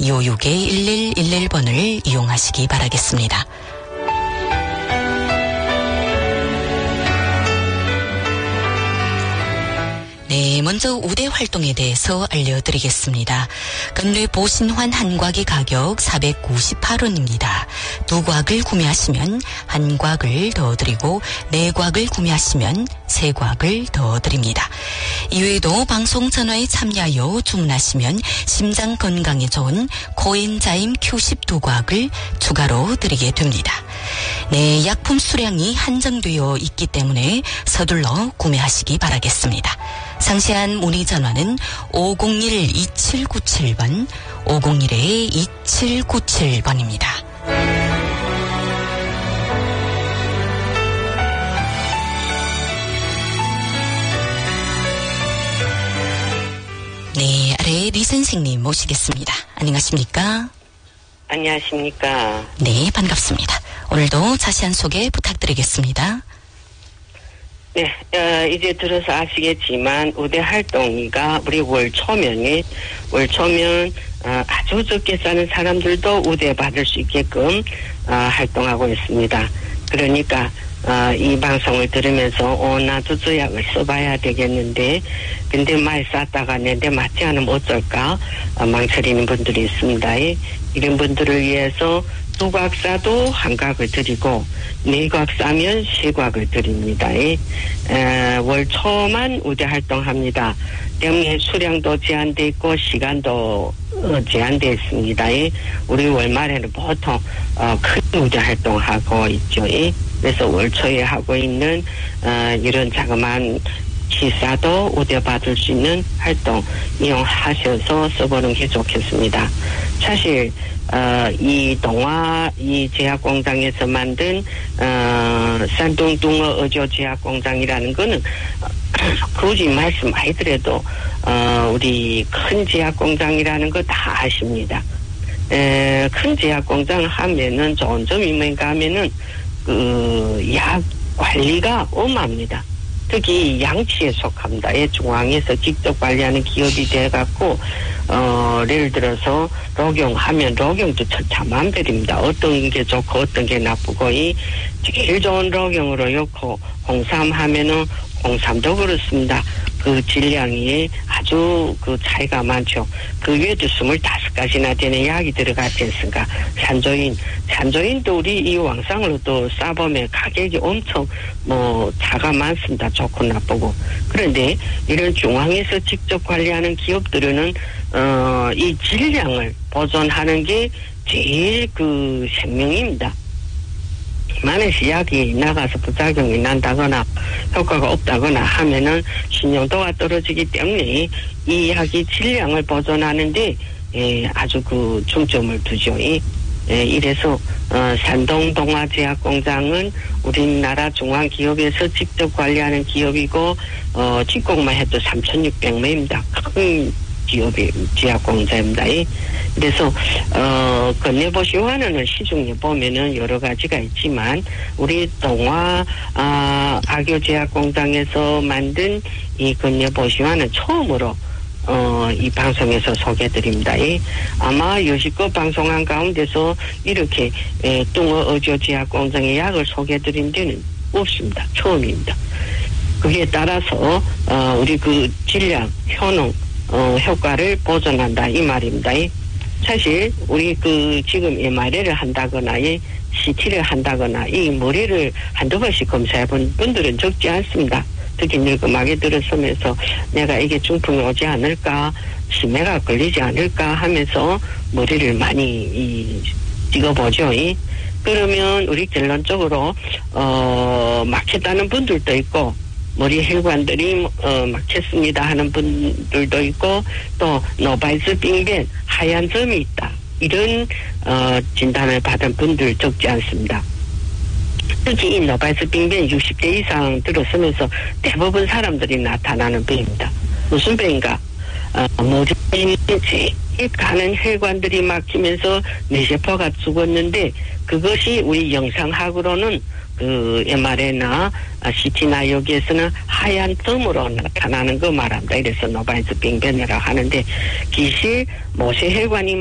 256-1111번을 이용하시기 바라겠습니다. 네, 먼저 우대 활동에 대해서 알려드리겠습니다. 근래 보신환 한 곽의 가격 498원입니다. 두 곽을 구매하시면 한 곽을 더 드리고 네 곽을 구매하시면 세 곽을 더 드립니다. 이외에도 방송 전화에 참여하여 주문하시면 심장 건강에 좋은 코엔자임 Q10 두 곽을 추가로 드리게 됩니다. 네, 약품 수량이 한정되어 있기 때문에 서둘러 구매하시기 바라겠습니다. 상세한 문의 전화는 501-2797번, 501-2797번입니다. 네, 아래 리 선생님 모시겠습니다. 안녕하십니까? 안녕하십니까? 네, 반갑습니다. 오늘도 자세한 소개 부탁드리겠습니다. 네, 이제 들어서 아시겠지만 우대 활동이가 우리 월초면 아주 적게 사는 사람들도 우대 받을 수 있게끔 활동하고 있습니다. 그러니까 이 방송을 들으면서 나도 저 약을 써봐야 되겠는데 근데 많이 쌌다가 내데 맞지 않으면 어쩔까 망설이는 분들이 있습니다. 이런 분들을 위해서 두 곽 싸도 한 곽을 드리고 네 곽 싸면 세 곽을 드립니다. 월 초만 우대 활동합니다. 때문에 수량도 제한되어 있고 시간도 제한되어 있습니다. 우리 월말에는 보통 큰 우대 활동하고 있죠. 그래서 월 초에 하고 있는 이런 자그마한 기사도 우대받을 수 있는 활동 이용하셔서 써보는 게 좋겠습니다. 사실 이 이 제약공장에서 만든 산둥둥어 어조 제약공장이라는 거는 굳이 말씀 많이 드려도 우리 큰 제약공장이라는 거 다 아십니다. 큰 제약공장 하면은 좋은 점이 뭔가 하면은 약 관리가 엄합니다. 특히 양치에 속합니다. 중앙에서 직접 관리하는 기업이 돼갖고 예를 들어서 녹용하면 녹용도 천차만별입니다. 어떤 게 좋고 어떤 게 나쁘고 제일 좋은 녹용으로 넣고 홍삼 하면은 홍삼도 그렇습니다. 그 질량이 아주 그 차이가 많죠. 그 외에도 25가지나 되는 약이 들어가지 않습니까? 산조인도 우리 이 왕상으로 또 싸보면 가격이 엄청 차가 많습니다. 좋고 나쁘고. 그런데 이런 중앙에서 직접 관리하는 기업들은 이 질량을 보존하는 게 제일 그 생명입니다. 만약에 약이 나가서 부작용이 난다거나 효과가 없다거나 하면은 신용도가 떨어지기 때문에 이 약이 질량을 보존하는데 아주 그 중점을 두죠. 이래서 산동 동아제약공장은 우리나라 중앙기업에서 직접 관리하는 기업이고 직공만 해도 3,600매입니다. 큰 기업의 제약공장입니다. 그래서 건네보시환은 시중에 보면은 여러 가지가 있지만 우리 동화 악효제약공장에서 만든 이 건네보시환은 처음으로 이 방송에서 소개드립니다. 아마 여시껏 방송한 가운데서 이렇게 뚱어 어조제약공장의 약을 소개드린 데는 없습니다. 처음입니다. 그에 따라서 우리 그 질량, 효능, 효과를 보존한다 이 말입니다. 사실 우리 그 지금 MRI를 한다거나 CT를 한다거나 이 머리를 한두 번씩 검사해 본 분들은 적지 않습니다. 특히 늙음하게 들어서면서 내가 이게 중풍이 오지 않을까, 치매가 걸리지 않을까 하면서 머리를 많이 찍어보죠. 그러면 우리 결론적으로 막혔다는 분들도 있고 머리 혈관들이 막혔습니다 하는 분들도 있고 또 노바이스 빙변 하얀 점이 있다 이런 진단을 받은 분들 적지 않습니다. 특히 이 노바이스 빙변 60대 이상 들어서면서 대부분 사람들이 나타나는 병입니다. 무슨 병인가? 머리에 가는 혈관들이 막히면서 뇌세포가 죽었는데 그것이 우리 영상학으로는 그 MRI나 CT나 여기에서는 하얀 점으로 나타나는 거 말합니다. 이래서 노바이스 빙변이라고 하는데 기실 모세혈관이